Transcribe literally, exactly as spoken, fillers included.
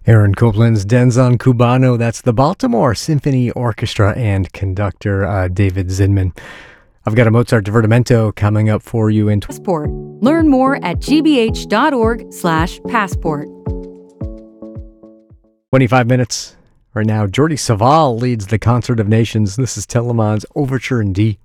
Aaron Copland's Denzon Cubano. That's the Baltimore Symphony Orchestra and conductor uh, David Zinman. I've got a Mozart Divertimento coming up for you in Passport. Learn more at gbh.org slash passport. twenty-five minutes. Right now, Jordi Savall leads the Concert of Nations. This is Telemann's Overture in D.